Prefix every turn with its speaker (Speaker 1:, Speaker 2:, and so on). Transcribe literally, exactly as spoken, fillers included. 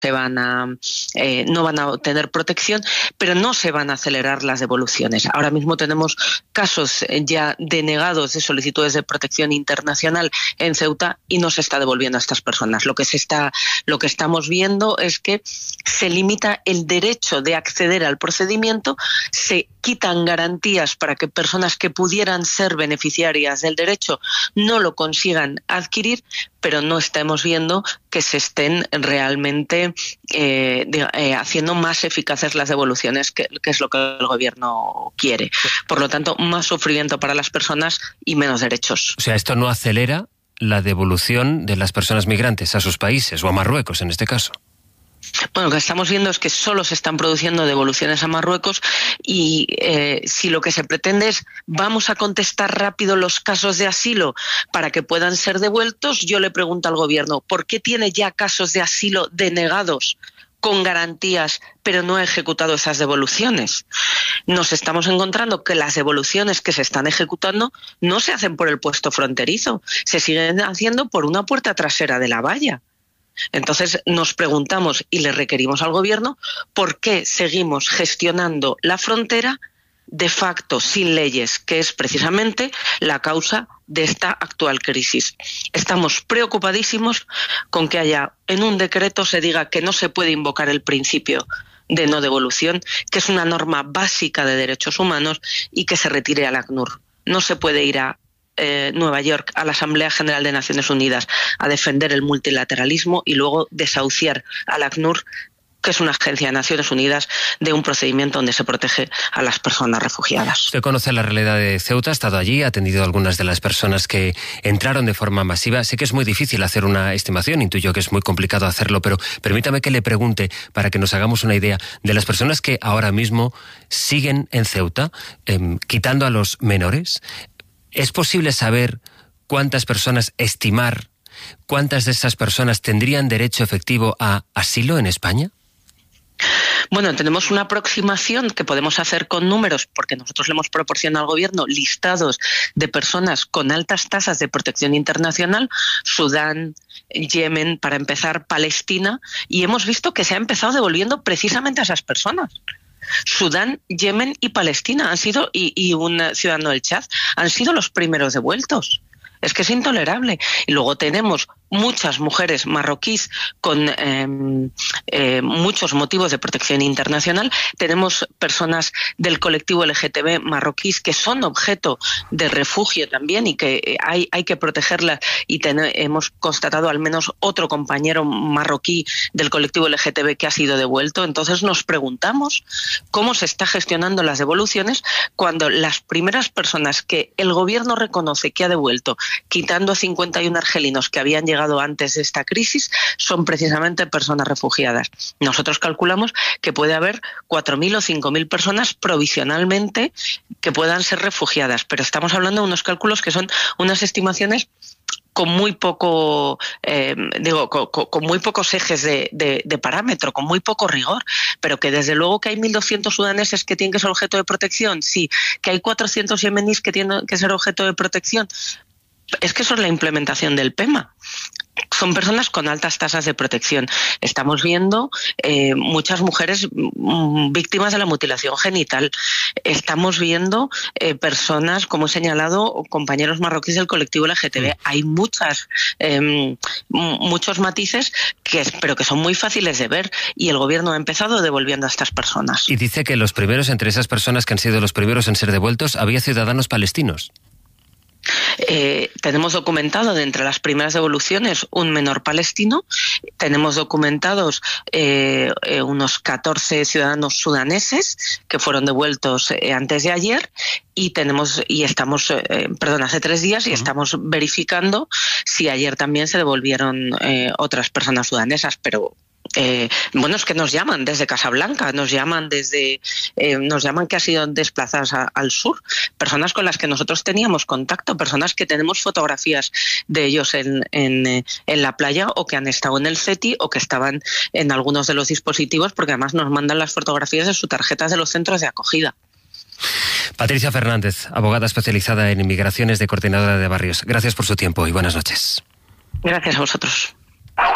Speaker 1: se van a, eh, no van a obtener protección, pero no se van a acelerar las devoluciones. Ahora mismo tenemos casos ya denegados de solicitudes de protección internacional en Ceuta y no se está devolviendo a estas personas. Lo que se está, lo que estamos viendo es que se limita el derecho de acceder al procedimiento, se quitan garantías para que personas que pudieran ser beneficiarias del derecho no lo consigan adquirir, pero no estamos viendo que se estén realmente eh, de, eh, haciendo más eficaces las devoluciones, que, que es lo que el gobierno quiere. Por lo tanto, más sufrimiento para las personas y menos derechos.
Speaker 2: O sea, esto no acelera la devolución de las personas migrantes a sus países, o a Marruecos en este caso.
Speaker 1: Bueno, lo que estamos viendo es que solo se están produciendo devoluciones a Marruecos y eh, si lo que se pretende es vamos a contestar rápido los casos de asilo para que puedan ser devueltos, yo le pregunto al gobierno, ¿por qué tiene ya casos de asilo denegados con garantías pero no ha ejecutado esas devoluciones? Nos estamos encontrando que las devoluciones que se están ejecutando no se hacen por el puesto fronterizo, se siguen haciendo por una puerta trasera de la valla. Entonces nos preguntamos y le requerimos al gobierno por qué seguimos gestionando la frontera de facto sin leyes, que es precisamente la causa de esta actual crisis. Estamos preocupadísimos con que haya en un decreto se diga que no se puede invocar el principio de no devolución, que es una norma básica de derechos humanos, y que se retire al ACNUR. No se puede ir a Eh, Nueva York a la Asamblea General de Naciones Unidas a defender el multilateralismo y luego desahuciar al ACNUR, que es una agencia de Naciones Unidas, de un procedimiento donde se protege a las personas refugiadas.
Speaker 2: Usted conoce la realidad de Ceuta, ha estado allí, ha atendido a algunas de las personas que entraron de forma masiva. Sé que es muy difícil hacer una estimación, intuyo que es muy complicado hacerlo, pero permítame que le pregunte, para que nos hagamos una idea, de las personas que ahora mismo siguen en Ceuta, eh, quitando a los menores. ¿Es posible saber cuántas personas, estimar cuántas de esas personas tendrían derecho efectivo a asilo en España?
Speaker 1: Bueno, tenemos una aproximación que podemos hacer con números, porque nosotros le hemos proporcionado al gobierno listados de personas con altas tasas de protección internacional, Sudán, Yemen, para empezar, Palestina, y hemos visto que se ha empezado devolviendo precisamente a esas personas. Sudán, Yemen y Palestina han sido, y, y un ciudadano del Chad, han sido los primeros devueltos. Es que es intolerable. Y luego tenemos muchas mujeres marroquíes con eh, eh, muchos motivos de protección internacional. Tenemos personas del colectivo L G T B marroquíes que son objeto de refugio también y que hay, hay que protegerlas. Y ten, hemos constatado al menos otro compañero marroquí del colectivo L G T B que ha sido devuelto. Entonces nos preguntamos cómo se está gestionando las devoluciones cuando las primeras personas que el gobierno reconoce que ha devuelto, quitando a cincuenta y uno argelinos que habían llegado antes de esta crisis, son precisamente personas refugiadas. Nosotros calculamos que puede haber cuatro mil o cinco mil personas provisionalmente que puedan ser refugiadas, pero estamos hablando de unos cálculos que son unas estimaciones con muy poco, eh, digo, con, con muy pocos ejes de, de, de parámetro, con muy poco rigor, pero que desde luego que hay mil doscientos sudaneses que tienen que ser objeto de protección, sí, que hay cuatrocientos yemeníes que tienen que ser objeto de protección. Es que eso es la implementación del P E M A. Son personas con altas tasas de protección. Estamos viendo eh, muchas mujeres mm, víctimas de la mutilación genital. Estamos viendo eh, personas, como he señalado, compañeros marroquíes del colectivo L G T B. Hay muchas, eh, muchos matices, que, pero que son muy fáciles de ver, y el gobierno ha empezado devolviendo a estas personas.
Speaker 2: Y dice que los primeros, entre esas personas que han sido los primeros en ser devueltos, había ciudadanos palestinos.
Speaker 1: Eh, tenemos documentado de entre las primeras devoluciones un menor palestino, tenemos documentados eh, eh, unos catorce ciudadanos sudaneses que fueron devueltos eh, antes de ayer, y tenemos y estamos, eh, perdón, hace tres días, y uh-huh. estamos verificando si ayer también se devolvieron eh, otras personas sudanesas, pero Eh, bueno, es que nos llaman desde Casablanca, nos llaman desde, eh, nos llaman que han sido desplazadas a, al sur, personas con las que nosotros teníamos contacto, personas que tenemos fotografías de ellos en, en, en la playa, o que han estado en el CETI, o que estaban en algunos de los dispositivos, porque además nos mandan las fotografías de sus tarjetas de los centros de acogida.
Speaker 2: Patricia Fernández, abogada especializada en inmigraciones de Coordinadora de Barrios. Gracias por su tiempo y buenas noches.
Speaker 1: Gracias a vosotros.